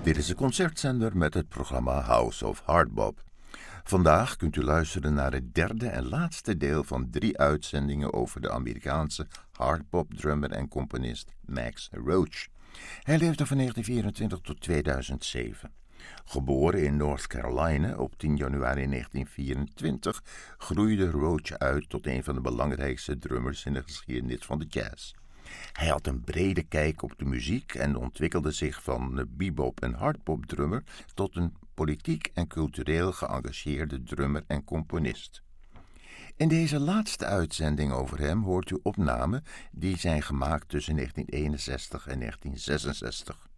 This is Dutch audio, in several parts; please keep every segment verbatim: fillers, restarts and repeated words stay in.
Dit is de concertzender met het programma House of Hardbop. Vandaag kunt u luisteren naar het derde en laatste deel van drie uitzendingen over de Amerikaanse hardbop-drummer en componist Max Roach. Hij leefde van negentien vierentwintig tot tweeduizend zeven. Geboren in North Carolina op tien januari negentien vierentwintig groeide Roach uit tot een van de belangrijkste drummers in de geschiedenis van de jazz. Hij had een brede kijk op de muziek en ontwikkelde zich van bebop- en hardbop-drummer tot een politiek en cultureel geëngageerde drummer en componist. In deze laatste uitzending over hem hoort u opnamen die zijn gemaakt tussen negentien eenenzestig en negentien zesenzestig.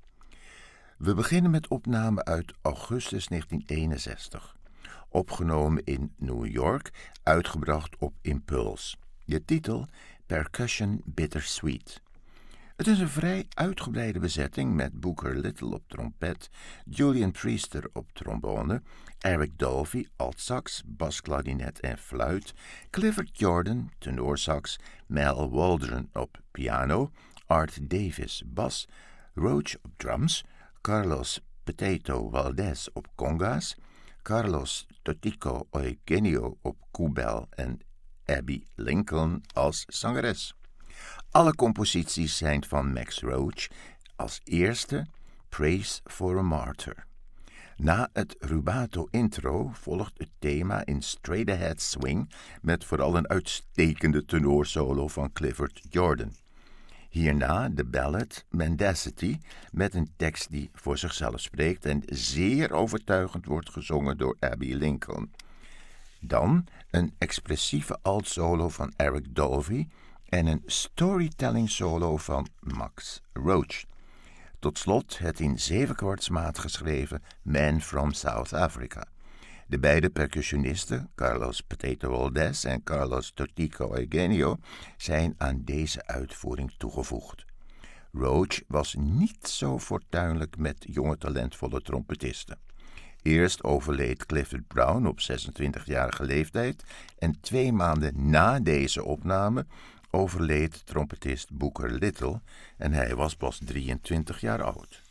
We beginnen met opnamen uit augustus negentien eenenzestig. Opgenomen in New York, uitgebracht op Impulse. De titel Percussion Bittersweet. Het is een vrij uitgebreide bezetting met Booker Little op trompet, Julian Priester op trombone, Eric Dolphy altsax, basklarinet en fluit, Clifford Jordan tenorsax, Mel Waldron op piano, Art Davis bas, Roach op drums, Carlos Potato Valdez op conga's, Carlos Totico Eugenio op koebel en Abby Lincoln als zangeres. Alle composities zijn van Max Roach. Als eerste Praise for a Martyr. Na het rubato intro volgt het thema in straight ahead swing met vooral een uitstekende tenorsolo van Clifford Jordan. Hierna de ballad Mendacity met een tekst die voor zichzelf spreekt en zeer overtuigend wordt gezongen door Abby Lincoln. Dan een expressieve altsolo van Eric Dolphy en een storytelling solo van Max Roach. Tot slot het in zevenkwartsmaat geschreven Man from South Africa. De beide percussionisten, Carlos Potato Valdez en Carlos Totico Eugenio, zijn aan deze uitvoering toegevoegd. Roach was niet zo fortuinlijk met jonge talentvolle trompetisten. Eerst overleed Clifford Brown op zesentwintigjarige leeftijd en twee maanden na deze opname overleed trompetist Booker Little en hij was pas drieëntwintig jaar oud.